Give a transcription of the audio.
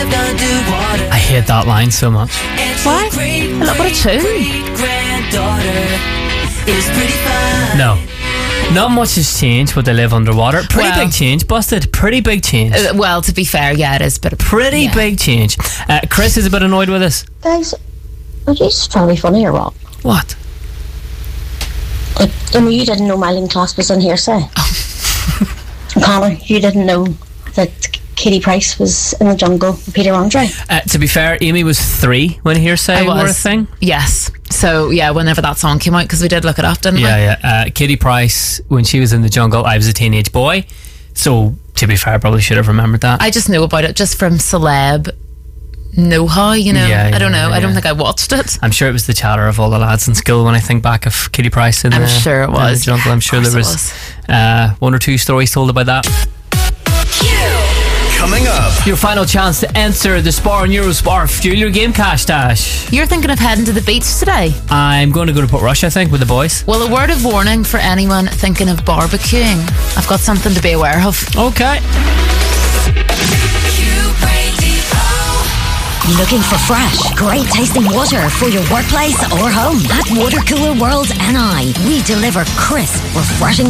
I hate that line so much. Why? Look, what a tune. No. Not much has changed, but they live underwater. Pretty big change, Busted. Pretty big change. Well, to be fair, yeah, it is a bit of Pretty big change. Chris is a bit annoyed with us. Guys, are you just trying to be funny or what? What? Like, you didn't know Myling Class was in Hearsay. Connor, you didn't know that Katie Price was in the jungle with Peter Andre. To be fair, Amy was 3 when Hearsay were a thing. Yes. So, yeah, whenever that song came out, because we did look it up, didn't we? Yeah. Katie Price, when she was in the jungle, I was a teenage boy. So, to be fair, I probably should have remembered that. I just knew about it just from celeb know-how, you know. I don't know. I don't think I watched it. I'm sure it was the chatter of all the lads in school when I think back of Katie Price in I'm sure it was. the jungle. I'm sure there was 1 or 2 stories told about that. Coming up, your final chance to enter the Spar and Eurospar Fuel Game Cash Dash. You're thinking of heading to the beach today? I'm going to go to Port Rush, I think, with the boys. Well, a word of warning for anyone thinking of barbecuing. I've got something to be aware of. Okay. Looking for fresh, great tasting water for your workplace or home? At Water Cooler World NI, we deliver crisp, refreshing